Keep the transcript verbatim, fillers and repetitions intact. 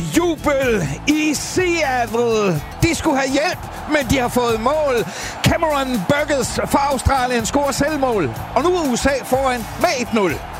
Jubel i Seattle. De skulle have hjælp, men de har fået mål. Cameron Burgess fra Australien scorer selvmål. Og nu er U S A foran med et nul.